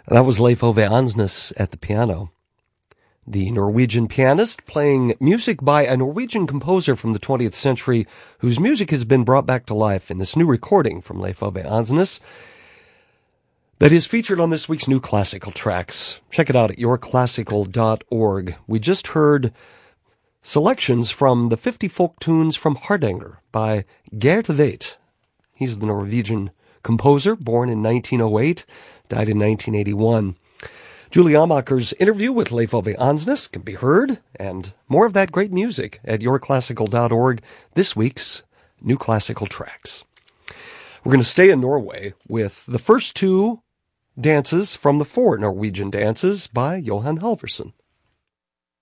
That was Leif Ove Ansnes at the piano. The Norwegian pianist playing music by a Norwegian composer from the 20th century whose music has been brought back to life in this new recording from Leif Ove Ansnes that is featured on this week's New Classical Tracks. Check it out at yourclassical.org. We just heard selections from the 50 folk tunes from Hardanger by Gert Tveit. He's the Norwegian composer, born in 1908, died in 1981. Julie Amacher's interview with Leif Ove Ansnes can be heard, and more of that great music at yourclassical.org, this week's New Classical Tracks. We're going to stay in Norway with the first two dances from the four Norwegian dances by Johan Halvorsen.